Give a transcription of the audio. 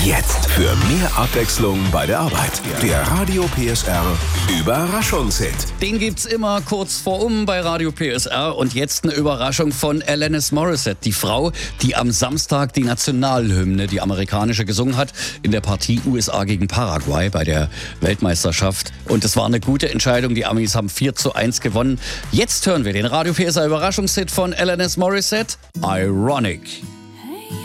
Jetzt für mehr Abwechslung bei der Arbeit. Der Radio PSR Überraschungshit. Den gibt's immer kurz vor bei Radio PSR. Und jetzt eine Überraschung von Alanis Morissette. Die Frau, die am Samstag die Nationalhymne, die amerikanische, gesungen hat in der Partie USA gegen Paraguay bei der Weltmeisterschaft. Und es war eine gute Entscheidung. Die Amis haben 4:1 gewonnen. Jetzt hören wir den Radio PSR Überraschungshit von Alanis Morissette, Ironic.